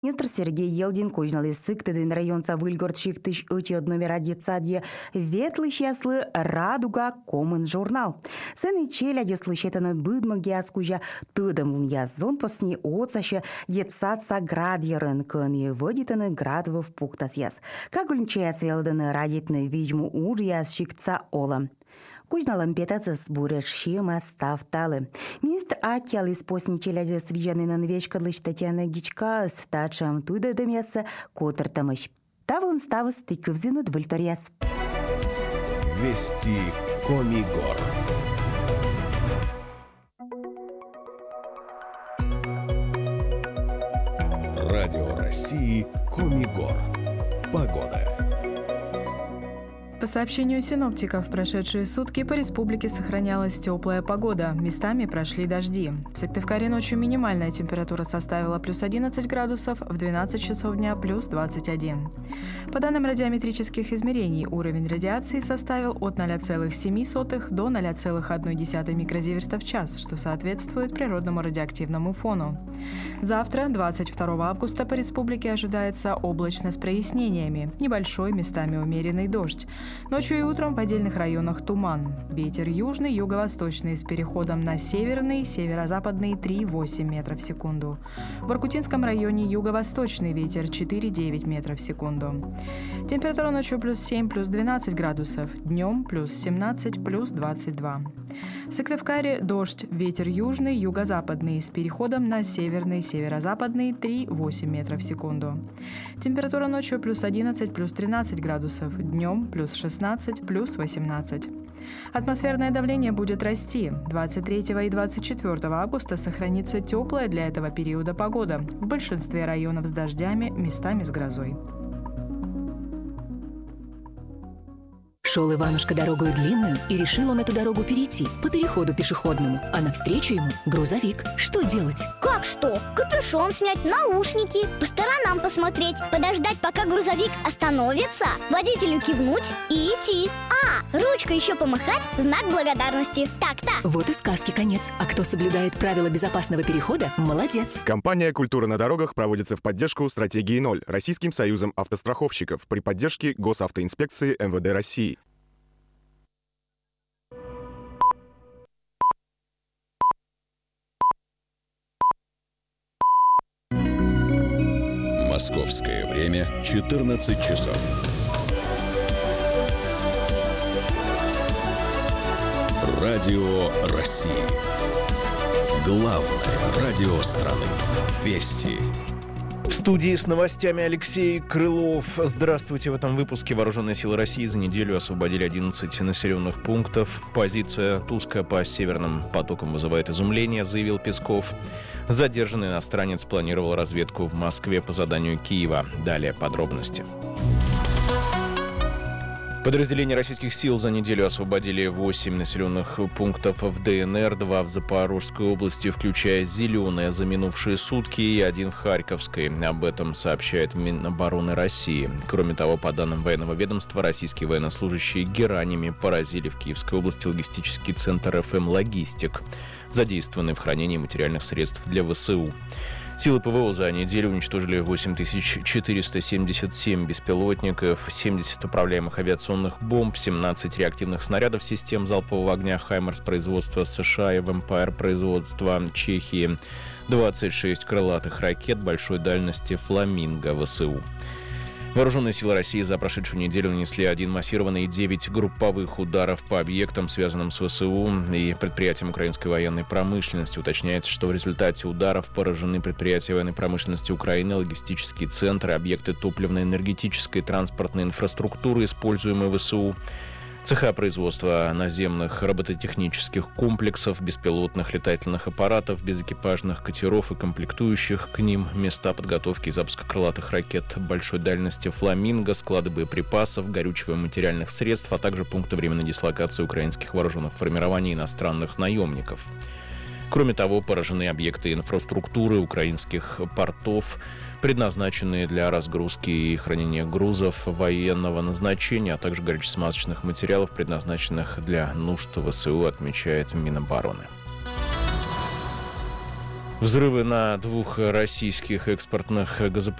Министр Сергей Елдин кожналы сыктыдын районца выльгордших тыш ычет номер 1 ветлы щаслы радуга комын журнал. Сыны челя деслышетаны быдмаги аскужа тыдым луньязон посни отсаще етсаца град ерын кыны водитаны градвов пуктас яс. Кагульнчаяс елдыны радитны видьму уж яс щикца ола. Кужналым петацыз буреш шима ставталы. Министр атял из посничеля свижанын вечкадлыш Татьяна Гичка стачам туйдадым ясы котыртамыш. Тавлын ставыз тыковзыны двульторяс. Вести Комигор. Радио России Комигор. Погода. По сообщению синоптиков, в прошедшие сутки по республике сохранялась теплая погода. Местами прошли дожди. В Сыктывкаре ночью минимальная температура составила плюс 11 градусов, в 12 часов дня плюс 21. По данным радиометрических измерений, уровень радиации составил от 0,7 до 0,1 микрозиверта в час, что соответствует природному радиоактивному фону. Завтра, 22 августа, по республике ожидается облачно с прояснениями, небольшой, местами умеренный дождь. Ночью и утром в отдельных районах туман. Ветер южный, юго-восточный с переходом на северный, северо-западный 3,8 метров в секунду. В Воркутинском районе юго-восточный ветер 4,9 метров в секунду. Температура ночью плюс 7, плюс 12 градусов, днем плюс 17, плюс 22. В Сыктывкаре дождь, ветер южный, юго-западный с переходом на северный, северо-западный 3,8 метров в секунду. Температура ночью плюс 11, плюс 13 градусов, днем плюс 16, плюс 18. Атмосферное давление будет расти. 23 и 24 августа сохранится теплая для этого периода погода. В большинстве районов с дождями, местами с грозой. Шел Иванушка дорогою длинную, и решил он эту дорогу перейти по переходу пешеходному. А навстречу ему грузовик. Что делать? Как что? Капюшон снять, наушники, по сторонам посмотреть, подождать, пока грузовик остановится, водителю кивнуть и идти. Ручкой еще помахать в знак благодарности. Так-то. Вот и сказки конец. А кто соблюдает правила безопасного перехода, молодец. Компания «Культура на дорогах» проводится в поддержку стратегии 0 Российским союзом автостраховщиков при поддержке Госавтоинспекции МВД России. Московское время 14 часов. Радио России. Главное радио страны. Вести. В студии с новостями Алексей Крылов. Здравствуйте. В этом выпуске Вооруженные силы России за неделю освободили 11 населенных пунктов. Позиция Туска по северным потокам вызывает изумление, заявил Песков. Задержанный иностранец планировал разведку в Москве по заданию Киева. Далее подробности. Подразделения российских сил за неделю освободили 8 населенных пунктов в ДНР, 2 в Запорожской области, включая Зеленое за минувшие сутки, и 1 в Харьковской. Об этом сообщает Минобороны России. Кроме того, по данным военного ведомства, российские военнослужащие геранями поразили в Киевской области логистический центр ФМ «Логистик», задействованный в хранении материальных средств для ВСУ. Силы ПВО за неделю уничтожили 8477 беспилотников, 70 управляемых авиационных бомб, 17 реактивных снарядов систем залпового огня «Хаймерс» производства США и «Вэмпайр» производства Чехии, 26 крылатых ракет большой дальности «Фламинго» ВСУ. Вооруженные силы России за прошедшую неделю нанесли 1 массированный и 9 групповых ударов по объектам, связанным с ВСУ и предприятиям украинской военной промышленности. Уточняется, что в результате ударов поражены предприятия военной промышленности Украины, логистические центры, объекты топливно-энергетической и транспортной инфраструктуры, используемые ВСУ, цеха производства наземных робототехнических комплексов, беспилотных летательных аппаратов, безэкипажных катеров и комплектующих к ним, места подготовки и запуска крылатых ракет большой дальности «Фламинго», склады боеприпасов, горючего и материальных средств, а также пункты временной дислокации украинских вооруженных формирований и иностранных наемников. Кроме того, поражены объекты инфраструктуры украинских портов, предназначенные для разгрузки и хранения грузов военного назначения, а также горюче-смазочных материалов, предназначенных для нужд ВСУ, отмечает Минобороны. Взрывы на двух российских экспортных газопроводах